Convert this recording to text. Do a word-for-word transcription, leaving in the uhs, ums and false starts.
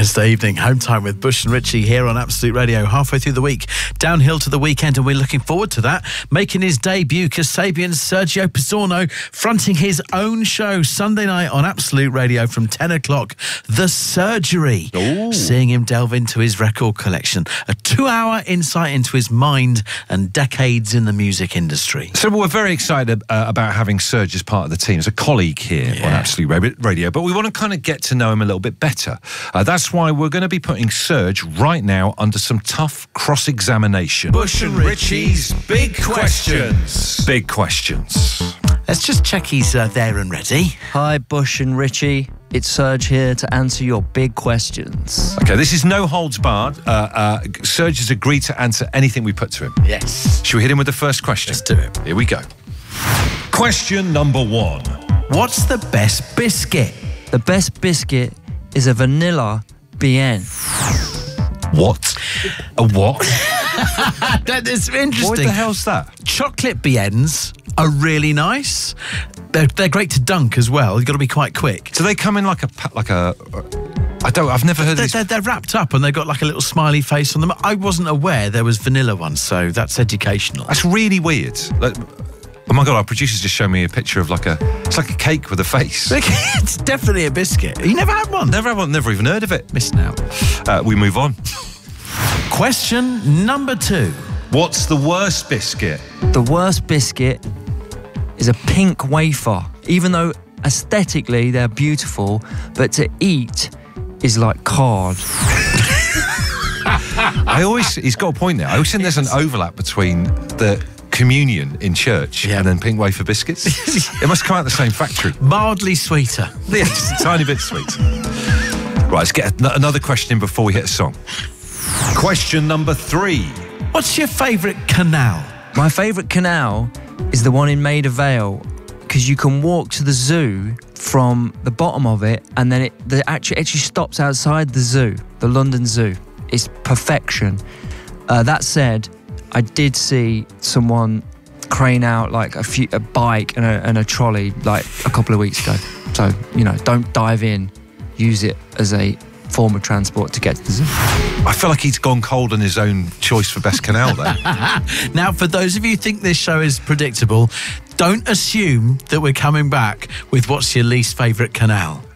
Wednesday evening, home time with Bush and Richie here on Absolute Radio, halfway through the week, downhill to the weekend, and we're looking forward to that. Making his debut, Kasabian Sergio Pizzorno, fronting his own show Sunday night on Absolute Radio from ten o'clock, The Surgery. Ooh. Seeing him delve into his record collection, a two-hour insight into his mind and decades in the music industry. So we're very excited uh, about having Serge as part of the team, as a colleague here yeah. on Absolute Radio, but we want to kind of get to know him a little bit better. Uh, that's why we're going to be putting Serge right now under some tough cross-examination. Bush and Richie's Big Questions. Big Questions. Let's just check he's uh, there and ready. Hi, Bush and Richie. It's Serge here to answer your big questions. Okay, this is no holds barred. Uh, uh, Serge has agreed to answer anything we put to him. Yes. Should we hit him with the first question? Let's do it. Here we go. Question number one. What's the best biscuit? The best biscuit is a vanilla bien. What? A what? That is interesting. What the hell's that? Chocolate biens are really nice. They're, they're great to dunk as well. You've got to be quite quick. Do they come in like a like a? I don't. I've never heard they're, of these. They're, they're wrapped up and they've got like a little smiley face on them. I wasn't aware there was vanilla ones, so that's educational. That's really weird. Like, oh my God, our producer's just showed me a picture of like a... It's like a cake with a face. It's definitely a biscuit. You never had one? Never had one, never even heard of it. Missing out. Uh, we move on. Question number two. What's the worst biscuit? The worst biscuit is a pink wafer. Even though aesthetically they're beautiful, but to eat is like card. I always... He's got a point there. I always think there's an overlap between the... communion in church yeah. and then pink wafer biscuits. It must come out of the same factory. Mildly sweeter. Yeah, just a tiny bit sweet. Right, let's get another question in before we hit a song. Question number three. What's your favourite canal? My favourite canal is the one in Maida Vale, because you can walk to the zoo from the bottom of it, and then it the actually, actually stops outside the zoo, the London Zoo. It's perfection. Uh, that said, I did see someone crane out like a, few, a bike and a, and a trolley like a couple of weeks ago. So, you know, don't dive in. Use it as a form of transport to get to the zoo. I feel like he's gone cold on his own choice for best canal there. Now, for those of you who think this show is predictable, don't assume that we're coming back with what's your least favourite canal.